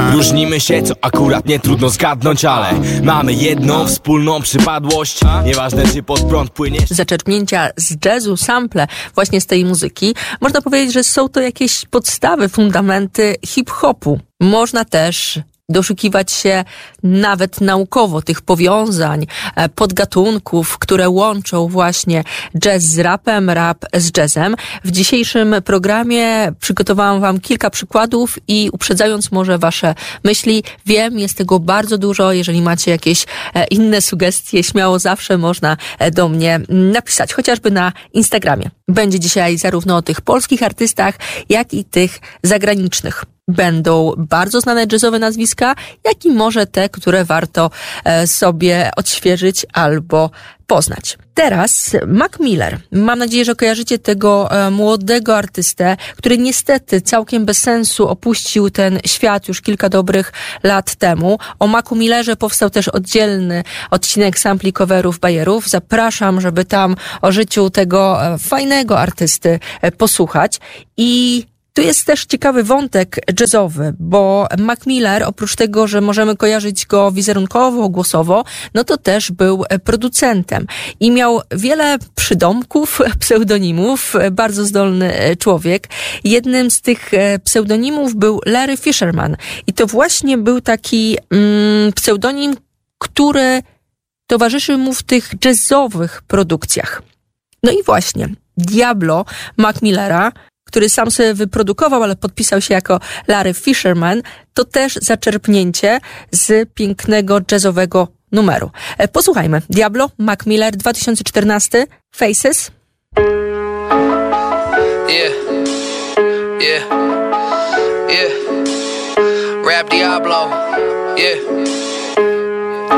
Różnimy się, co akurat nie trudno zgadnąć, ale mamy jedną wspólną przypadłość. Nieważne, czy pod prąd płyniesz. Zaczerpnięcia z jazzu, sample właśnie z tej muzyki. Można powiedzieć, że są to jakieś podstawy, fundamenty hip-hopu. Można też doszukiwać się nawet naukowo tych powiązań, podgatunków, które łączą właśnie jazz z rapem, rap z jazzem. W dzisiejszym programie przygotowałam wam kilka przykładów i uprzedzając może wasze myśli, wiem, jest tego bardzo dużo. Jeżeli macie jakieś inne sugestie, śmiało zawsze można do mnie napisać, chociażby na Instagramie. Będzie dzisiaj zarówno o tych polskich artystach, jak i tych zagranicznych. Będą bardzo znane jazzowe nazwiska, jak i może te, które warto sobie odświeżyć albo poznać. Teraz Mac Miller. Mam nadzieję, że kojarzycie tego młodego artystę, który niestety całkiem bez sensu opuścił ten świat już kilka dobrych lat temu. O Macu Millerze powstał też oddzielny odcinek sampli, coverów, bajerów. Zapraszam, żeby tam o życiu tego fajnego artysty posłuchać. I tu jest też ciekawy wątek jazzowy, bo Mac Miller, oprócz tego, że możemy kojarzyć go wizerunkowo, głosowo, no to też był producentem i miał wiele przydomków, pseudonimów, bardzo zdolny człowiek. Jednym z tych pseudonimów był Larry Fisherman i to właśnie był taki pseudonim, który towarzyszył mu w tych jazzowych produkcjach. No i właśnie, Diablo Mac Millera, który sam sobie wyprodukował, ale podpisał się jako Larry Fisherman, to też zaczerpnięcie z pięknego jazzowego numeru. Posłuchajmy. Diablo, Mac Miller, 2014, Faces. Yeah, yeah, yeah. Rap Diablo, yeah.